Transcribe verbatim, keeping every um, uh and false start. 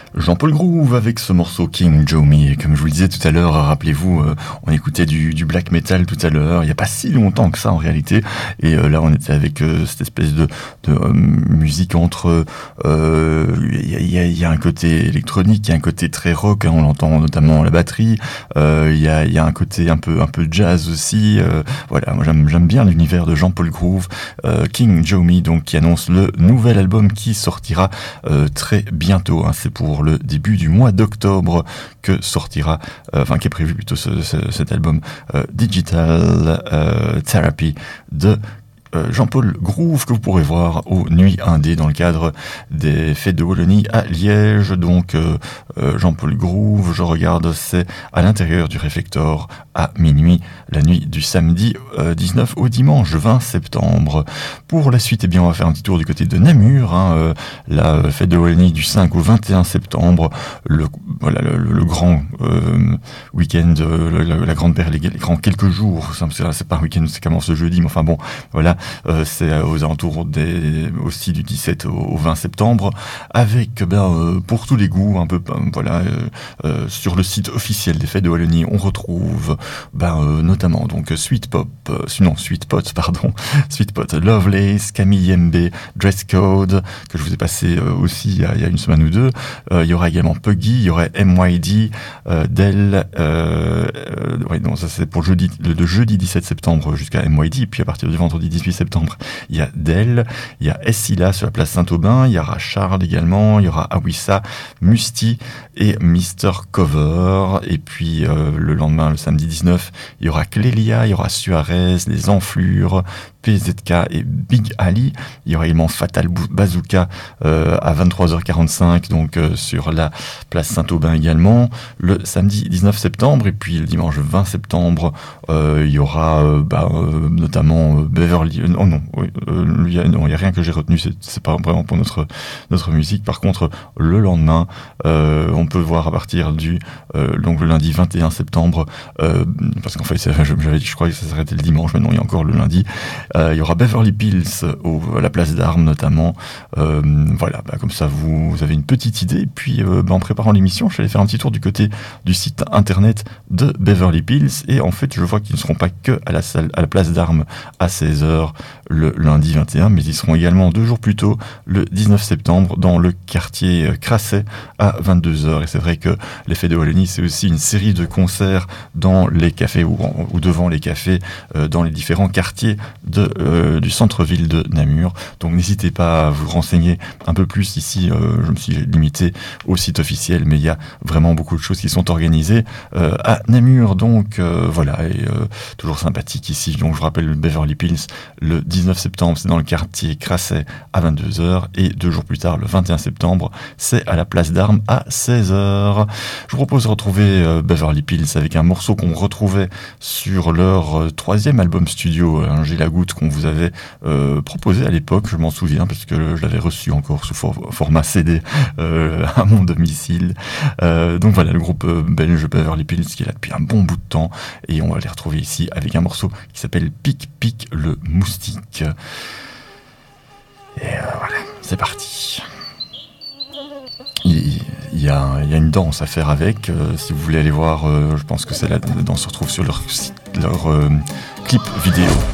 Jean-Paul Groove avec ce morceau King Joe Me. Comme je vous le disais tout à l'heure, rappelez-vous, euh, on écoutait du, du black metal tout à l'heure, il n'y a pas si longtemps que ça en réalité, et euh, là on était avec euh, cette espèce de, de euh, musique entre, il euh, y, y, y a un côté électronique, il y a un côté très rock, hein, on l'entend notamment à la batterie, il euh, y, a, y a un côté un peu, un peu jazz aussi, euh, voilà, moi j'aime, j'aime bien l'univers de Jean-Paul Groove, euh, King Joe Me, donc qui annonce le nouvel album qui sortira euh, très bientôt, hein, c'est pour le début du mois d'octobre que sortira, euh, enfin qui est prévu plutôt ce, ce, cet album euh, Digital euh, Therapy de Euh, Jean-Paul Groove, que vous pourrez voir aux Nuits Indé dans le cadre des Fêtes de Wallonie à Liège. Donc euh, euh, Jean-Paul Groove, je regarde, c'est à l'intérieur du Réfector à minuit, la nuit du samedi euh, dix-neuf au dimanche vingt septembre. Pour la suite, eh bien, on va faire un petit tour du côté de Namur, hein, euh, la Fête de Wallonie du cinq au vingt et un septembre, le, voilà, le, le grand euh, week-end, euh, la, la grande paire, les, les grands quelques jours, c'est, c'est pas un week-end, c'est commence le jeudi, mais enfin bon, voilà. Euh, c'est aux alentours des, aussi du dix-sept au vingt septembre, avec ben, euh, pour tous les goûts, un peu ben, voilà, euh, euh, sur le site officiel des Fêtes de Wallonie, on retrouve ben, euh, notamment donc Sweet Pop, euh, non Sweet Pot, pardon, Sweet Pot, Lovelace, Camille M B, Dress Code, que je vous ai passé euh, aussi il y, a, il y a une semaine ou deux. Euh, il y aura également Puggy, il y aurait M Y D, euh, Dell, euh, euh, ouais, non, ça c'est pour jeudi, le, le jeudi dix-sept septembre jusqu'à M Y D, et puis à partir du vendredi dix-huit septembre, il y a Dell, il y a Essila sur la place Saint-Aubin, il y aura Charles également, il y aura Awissa, Musti et Mister Cover, et puis euh, le lendemain, le samedi dix-neuf, il y aura Clélia, il y aura Suarez, Les Enflures, P Z K et Big Ali. Il y aura également Fatal Bazooka euh, à vingt-trois heures quarante-cinq, donc euh, sur la place Saint-Aubin également, le samedi dix-neuf septembre, et puis le dimanche vingt septembre, euh, il y aura euh, bah, euh, notamment euh, Beverly... Euh, oh non, oui, euh, il y a, non, il n'y a rien que j'ai retenu, c'est, c'est pas vraiment pour notre, notre musique. Par contre, le lendemain, euh, on peut voir à partir du euh, donc le lundi vingt et un septembre, euh, parce qu'en fait, j'avais dit, je crois que ça s'arrêtait le dimanche, mais non, il y a encore le lundi. Euh, il y aura Beverly Hills au, à la place d'Armes notamment. Euh, voilà, bah, comme ça vous, vous avez une petite idée. Et puis euh, bah, en préparant l'émission, je suis allé faire un petit tour du côté du site internet de Beverly Hills, et en fait je vois qu'ils ne seront pas que à la, salle, à la place d'Armes à seize heures le lundi vingt et un, mais ils seront également deux jours plus tôt, le dix-neuf septembre, dans le quartier Crasset à vingt-deux heures. Et c'est vrai que les Fêtes de Wallonie, c'est aussi une série de concerts dans les cafés ou, ou devant les cafés, euh, dans les différents quartiers de De, euh, du centre-ville de Namur. Donc n'hésitez pas à vous renseigner un peu plus ici. Euh, je me suis limité au site officiel, mais il y a vraiment beaucoup de choses qui sont organisées euh, à Namur. Donc euh, voilà, et euh, toujours sympathique ici. Donc je vous rappelle, le Beverly Hills, le dix-neuf septembre, c'est dans le quartier Crasset à vingt-deux heures, et deux jours plus tard, le vingt et un septembre, c'est à la place d'Armes à seize heures. Je vous propose de retrouver euh, Beverly Hills avec un morceau qu'on retrouvait sur leur euh, troisième album studio, hein, J'ai la goutte, qu'on vous avait euh, proposé à l'époque, je m'en souviens parce que je l'avais reçu encore sous for- format C D euh, à mon domicile. Euh, donc voilà, le groupe euh, belge Beverly Hills qui est là depuis un bon bout de temps, et on va les retrouver ici avec un morceau qui s'appelle Pic Pic le moustique. Et euh, voilà, c'est parti. Il, il, y a, il y a une danse à faire avec. Euh, si vous voulez aller voir, euh, je pense que c'est la danse se retrouve sur leur site, leur euh, clip vidéo.